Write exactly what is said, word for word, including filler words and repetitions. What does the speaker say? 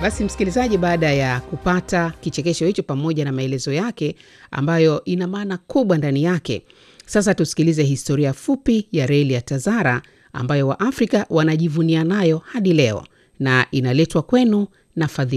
Basi msikilizaji, baada ya kupata kichekesho hicho pamoja na maelezo yake ambayo ina maana kubwa ndani yake, sasa tusikilize historia fupi ya reli ya Tazara ambayo Waafrika wanajivunia nayo hadi leo, na inaletwa kwenu na Fadhili.